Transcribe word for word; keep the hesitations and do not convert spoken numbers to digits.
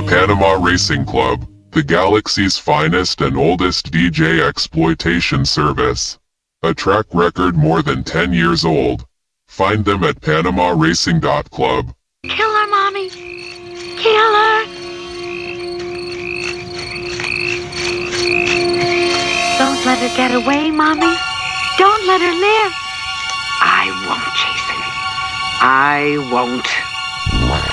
Panama Racing Club, the galaxy's finest and oldest D J exploitation service. A track record more than ten years old. Find them at panama racing dot club. Kill her, Mommy! Kill her! Don't let her get away, Mommy. Don't let her live. I won't, Jason. I won't.